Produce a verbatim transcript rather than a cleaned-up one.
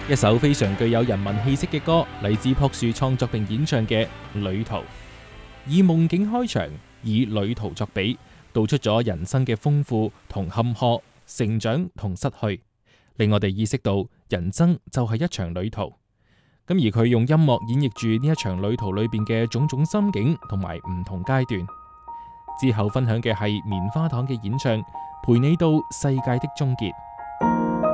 一首非常具有人文氣息嘅歌，嚟自朴樹創作並演唱嘅《旅途》，以夢境開場，以旅途作比，道出咗人生嘅豐富同坎坷、成長同失去，令我哋意識到人生就係一場旅途。咁而佢用音樂演繹住呢一場旅途裏邊嘅種種心境同埋唔同階段。之後分享嘅係棉花糖嘅演唱《陪你到世界的終結》。